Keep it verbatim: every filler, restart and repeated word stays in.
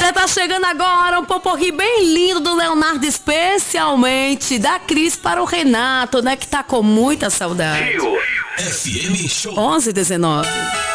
Olha, tá chegando agora um poporri bem lindo do Leonardo, especialmente da Cris para o Renato, né, que tá com muita saudade. F M Show onze e dezenove.